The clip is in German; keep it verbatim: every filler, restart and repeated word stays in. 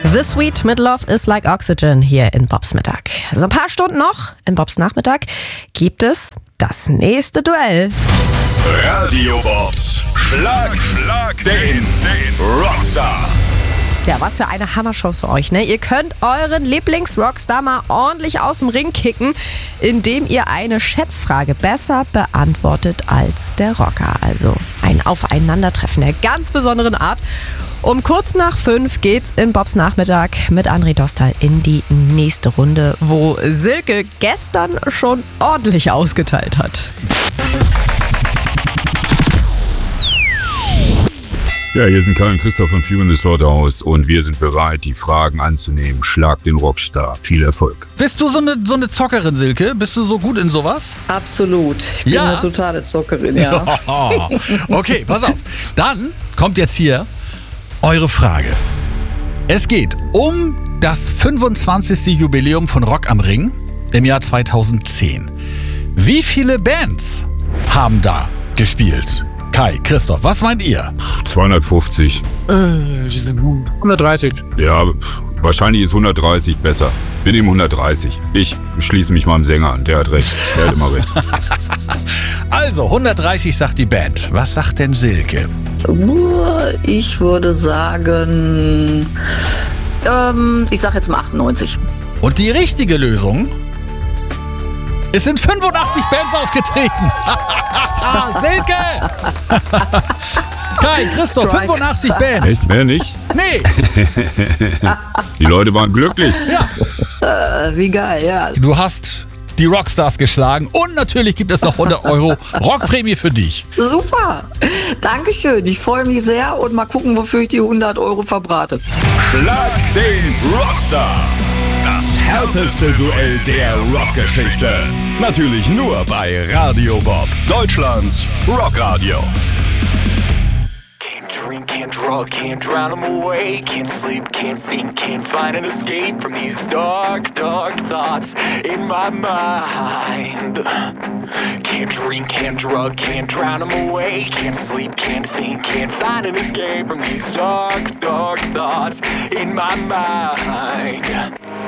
The Sweet mit Love is like Oxygen hier in Bobs Mittag. So ein paar Stunden noch in Bobs Nachmittag gibt es das nächste Duell. Radio Bobs Schlag, Schlag den, den Rockstar. Ja, was für eine Hammershow für euch, ne? Ihr könnt euren Lieblings-Rockstar mal ordentlich aus dem Ring kicken, indem ihr eine Schätzfrage besser beantwortet als der Rocker. Also ein Aufeinandertreffen der ganz besonderen Art. Um kurz nach fünf geht's in Bobs Nachmittag mit André Dostal in die nächste Runde, wo Silke gestern schon ordentlich ausgeteilt hat. Ja, hier sind Karl und Christoph von Few in the Slaughterhouse und wir sind bereit, die Fragen anzunehmen. Schlag den Rockstar. Viel Erfolg. Bist du so eine, so eine Zockerin, Silke? Bist du so gut in sowas? Absolut. Ich bin Ja? eine totale Zockerin, ja. Okay, pass auf. Dann kommt jetzt hier eure Frage. Es geht um das fünfundzwanzigste Jubiläum von Rock am Ring im Jahr zweitausendzehn. Wie viele Bands haben da gespielt? Kai, Christoph, was meint ihr? zweihundertfünfzig. hundertdreißig. Ja, pff, wahrscheinlich ist hundertdreißig besser. Wir nehmen hundertdreißig. Ich schließe mich meinem Sänger an. Der hat recht. Der hat immer recht. Also, hundertdreißig sagt die Band. Was sagt denn Silke? Ich würde sagen, ähm, ich sag jetzt mal achtundneunzig. Und die richtige Lösung? Es sind fünfundachtzig Bands aufgetreten. Silke! Kai, Christoph, Strike. fünfundachtzig Bands. Echt? Mehr nicht? Nee, Die Leute waren glücklich. ja. Äh, wie geil, ja. Du hast die Rockstars geschlagen und natürlich gibt es noch hundert Euro Rockprämie für dich. Super. Dankeschön. Ich freue mich sehr und mal gucken, wofür ich die hundert Euro verbrate. Schlag den Rockstar. Das härteste Duell der Rockgeschichte. Natürlich nur bei Radio Bob, Deutschlands Rockradio. Can't drink, can't drug, can't drown them away. Can't sleep, can't think, can't find an escape from these dark, dark thoughts in my mind. Can't drink, can't drug, can't drown them away. Can't sleep, can't think, can't find an escape from these dark, dark thoughts in my mind.